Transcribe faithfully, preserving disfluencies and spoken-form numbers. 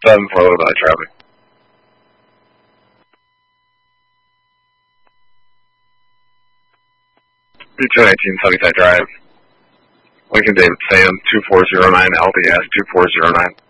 seven for a little bit of traffic. two nineteen Sunnyside Drive. Lincoln David Sam, two four zero nine L D S two four zero nine.